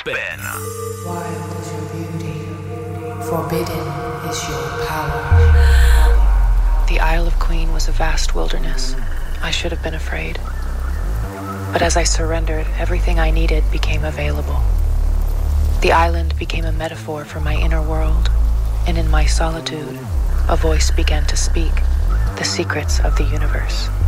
Ben. Wild is your beauty, forbidden is your power. The Isle of Queen was a vast wilderness. I should have been afraid. But as I surrendered, everything I needed became available. The island became a metaphor for my inner world, and in my solitude, a voice began to speak the secrets of the universe.